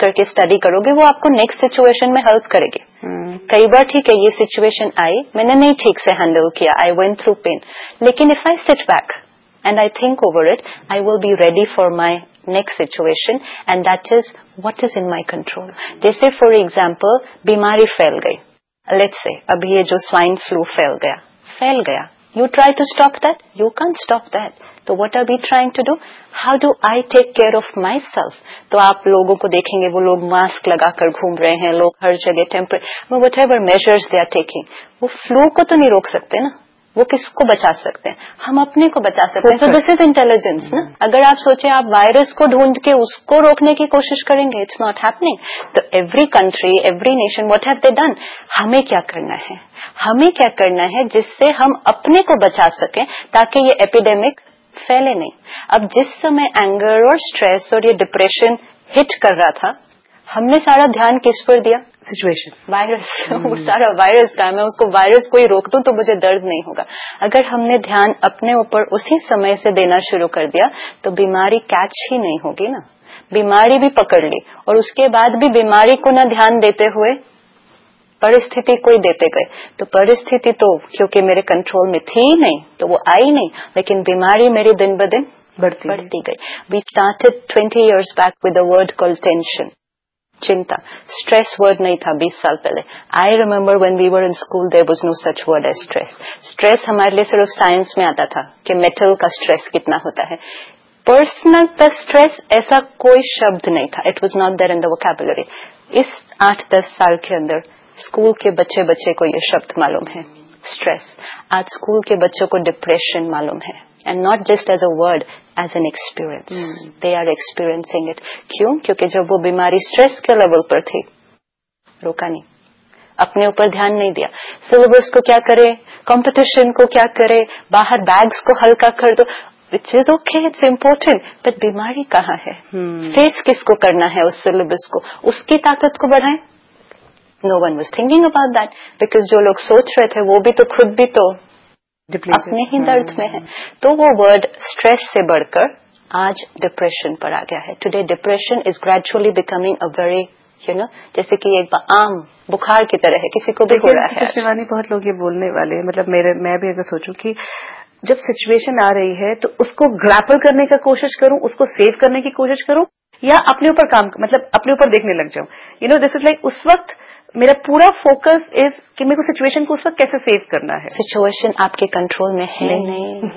करके स्टडी करोगे वो आपको नेक्स्ट सिचुएशन में हेल्प करेगी. कई बार ठीक है ये सिचुएशन आई, मैंने नहीं ठीक से हैंडल किया, आई वेंट थ्रू पेन, लेकिन if I sit back and I think over it, I will be ready for my next situation, and that is what is in my control. जैसे for example बीमारी फैल गई, let's say अभी ये जो swine flu फैल गया, you try to stop that, you can't stop that. तो what are we trying to do? How do I take care of myself? तो आप लोगों को देखेंगे वो लोग मास्क लगाकर घूम रहे हैं, लोग हर जगह whatever measures they are taking, वो फ्लू को तो नहीं रोक सकते ना, वो किसको बचा सकते हैं? हम अपने को बचा सकते हैं. सो दिस इज इंटेलिजेंस ना. अगर आप सोचे आप वायरस को ढूंढ के उसको रोकने की कोशिश करेंगे, इट्स नॉट हैपनिंग. तो every country, every nation, what have they done? हमें क्या करना है जिससे हम अपने को बचा सकें ताकि ये एपिडेमिक फैले नहीं. अब जिस समय एंगर और स्ट्रेस और ये डिप्रेशन हिट कर रहा था, हमने सारा ध्यान किस पर दिया? Situation, virus. वो सारा वायरस का, मैं उसको वायरस को ही रोक दूं तो मुझे दर्द नहीं होगा. अगर हमने ध्यान अपने ऊपर उसी समय से देना शुरू कर दिया तो बीमारी कैच ही नहीं होगी ना. बीमारी भी पकड़ ली और उसके बाद भी बीमारी को न ध्यान देते हुए परिस्थिति को ही देते गए, तो परिस्थिति तो क्योंकि मेरे कंट्रोल में थी नहीं तो वो आई नहीं, लेकिन बीमारी मेरी दिन ब दिन बढ़ती गई. We started 20 years back with a word called tension, चिंता. स्ट्रेस वर्ड नहीं था 20 साल पहले. I remember when we were in school there was no such word as stress. Stress हमारे लिए सिर्फ साइंस में आता था कि मेटल का स्ट्रेस कितना होता है. पर्सनल स्ट्रेस ऐसा कोई शब्द नहीं था. It was not there in the vocabulary. इस 8-10 साल के अंदर स्कूल के बच्चे को ये शब्द मालूम है, स्ट्रेस. आज स्कूल के बच्चों को डिप्रेशन मालूम है, and not just as a word, as an experience. They are experiencing it. क्यों? क्योंकि जब वो बीमारी स्ट्रेस के लेवल पर थी, रोका नहीं, अपने ऊपर ध्यान नहीं दिया. सिलेबस को क्या करे, कंपटीशन को क्या करे, बाहर बैग्स को हल्का कर दो, which is okay, it's important, but बीमारी कहाँ है? फेस किसको करना है उस सिलेबस को, उसकी ताकत को बढ़ाएं. No one was thinking about that, because जो लोग सोच रहे थे वो भी तो खुद भी तो अपने ही दर्द में है. तो वो वर्ड स्ट्रेस से बढ़कर आज डिप्रेशन पर आ गया है. Today depression is gradually becoming a very जैसे कि एक आम बुखार की तरह है, किसी को भी हो रहा है. शिवानी, बहुत लोग ये बोलने वाले हैं, मतलब मैं भी अगर सोचूं कि जब सिचुएशन आ रही है तो उसको ग्रैपल करने का कोशिश करूं, उसको सेव करने की कोशिश करूं, या अपने ऊपर काम, मतलब अपने ऊपर देखने लग जाऊं. दिस इज लाइक उस वक्त मेरा पूरा फोकस इज कि मेरे को सिचुएशन को उस वक्त कैसे सेव करना है. सिचुएशन आपके कंट्रोल में है नहीं.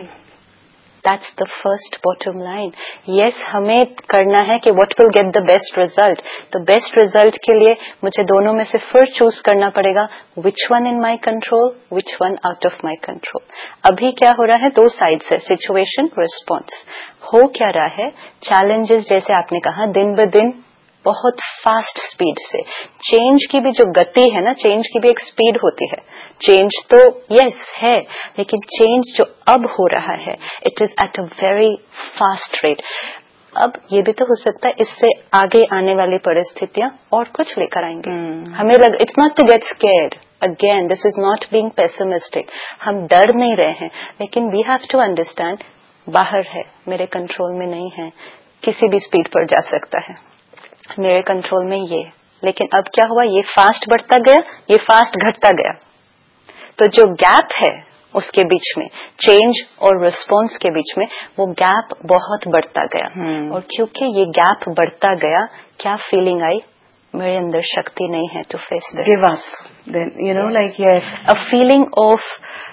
That's the first bottom line. Yes, हमें करना है कि what will get the best result. तो बेस्ट रिजल्ट के लिए मुझे दोनों में से फिर चूज करना पड़ेगा, which one in my control, which one out of my control. अभी क्या हो रहा है, दो साइड से, सिचुएशन, रिस्पॉन्स. हो क्या रहा है, चैलेंजेस जैसे आपने कहा दिन ब दिन बहुत फास्ट स्पीड से. चेंज की भी जो गति है ना, चेंज की भी एक स्पीड होती है. चेंज तो यस है, लेकिन चेंज जो अब हो रहा है it is at a very fast rate. अब ये भी तो हो सकता है इससे आगे आने वाली परिस्थितियां और कुछ लेकर आएंगे. हमें it's not to get scared again, this is not being pessimistic. हम डर नहीं रहे हैं, लेकिन वी हैव टू अंडरस्टैंड बाहर है, मेरे कंट्रोल में नहीं है, किसी भी स्पीड पर जा सकता है, मेरे कंट्रोल में ये. लेकिन अब क्या हुआ, ये फास्ट बढ़ता गया, ये फास्ट घटता गया. तो जो गैप है उसके बीच में, चेंज और रिस्पॉन्स के बीच में, वो गैप बहुत बढ़ता गया. और क्योंकि ये गैप बढ़ता गया, क्या फीलिंग आई, मेरे अंदर शक्ति नहीं है to face this. Give up, then like yes, a feeling of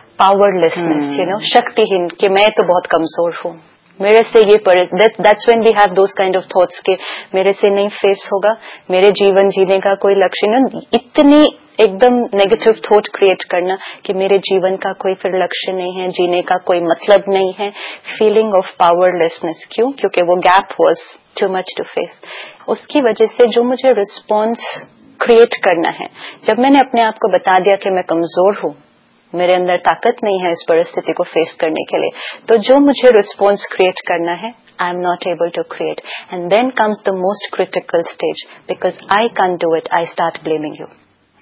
powerlessness, शक्तिहीन, कि मैं तो बहुत कमजोर हूँ, मेरे से ये that's when we have those kind of thoughts के मेरे से नहीं फेस होगा, मेरे जीवन जीने का कोई लक्ष्य नहीं. इतनी एकदम नेगेटिव थॉट क्रिएट करना कि मेरे जीवन का कोई फिर लक्ष्य नहीं है, जीने का कोई मतलब नहीं है. Feeling of powerlessness. क्यों? क्योंकि वो gap was too much to face. उसकी वजह से जो मुझे रिस्पॉन्स क्रिएट करना है, जब मैंने अपने आप को बता दिया कि मैं कमजोर हूं, मेरे अंदर ताकत नहीं है इस परिस्थिति को फेस करने के लिए, तो जो मुझे रिस्पॉन्स क्रिएट करना है, I am not able to create. And then comes the most critical stage, because I can't do it, I start blaming you.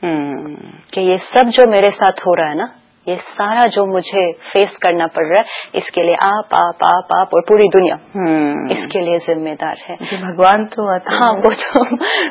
कि ये सब जो मेरे साथ हो रहा है ना, ये सारा जो मुझे फेस करना पड़ रहा है, इसके लिए आप और पूरी दुनिया इसके लिए जिम्मेदार है. भगवान तो हाँ, वो तो